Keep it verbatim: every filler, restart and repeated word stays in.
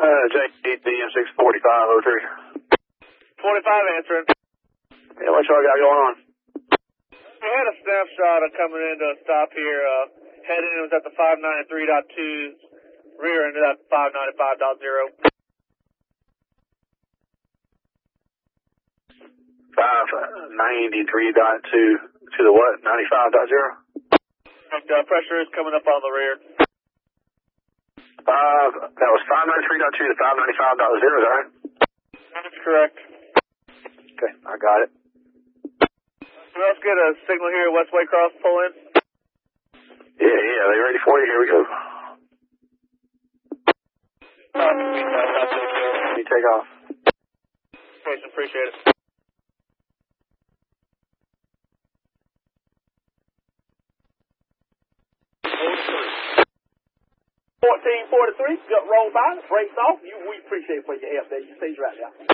Uh, J D M six forty-five oh three. twenty-five answering. Yeah, what y'all got going on? We had a snapshot of coming into a stop here. Uh, heading was at the five ninety-three point two, rear ended at five ninety-five point zero. five ninety-three point two to the what? ninety-five point zero? And uh, pressure is coming up on the rear. Five, that was five ninety-three point two to five ninety-five point zero, is that right? That's correct. Okay, I got it. Let's get a signal here, Westway Cross, pull in. Yeah, yeah, they ready for you? Here we go. You take off. Thanks, appreciate it. fourteen forty-three, got rolled by, brakes off. You, we appreciate it for your help there. You stay right there.